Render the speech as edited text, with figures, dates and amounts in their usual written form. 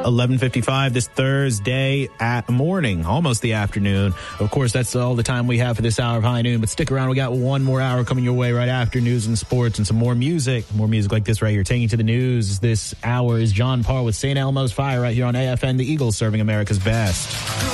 11:55 this Thursday at morning, almost the afternoon. Of course, that's all the time we have for this hour of High Noon, but stick around. We got one more hour coming your way right after news and sports and some more music like this right here. Taking you to the news this hour is John Parr with St. Elmo's Fire right here on AFN, the Eagles serving America's best.